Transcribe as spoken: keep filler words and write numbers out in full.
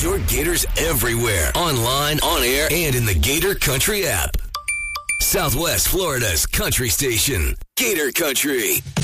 Find your Gators everywhere. Online, on air, and in the Gator Country app. Southwest Florida's country station. Gator Country.